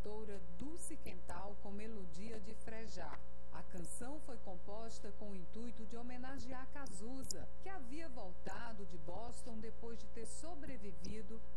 cantora Dulce Quental com melodia de Frejá. A canção foi composta com o intuito de homenagear Cazuza, que havia voltado de Boston depois de ter sobrevivido